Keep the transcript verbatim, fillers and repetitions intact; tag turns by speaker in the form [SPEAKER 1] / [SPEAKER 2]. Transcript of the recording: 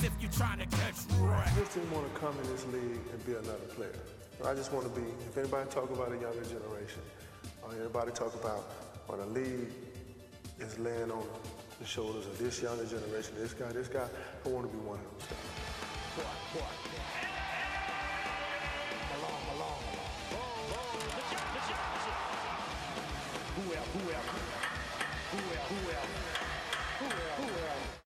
[SPEAKER 1] if you trying to catch wreck.
[SPEAKER 2] I just didn't want to come in this league and be another player. I just want to be, if anybody talk about a younger generation, or anybody talk about when a league is laying on the shoulders of this younger generation, this guy, this guy, I want to be one of those guys.
[SPEAKER 3] Boy, boy. Malone, Malone. Who else? Who else? Who else? Who else? Who else? Who else?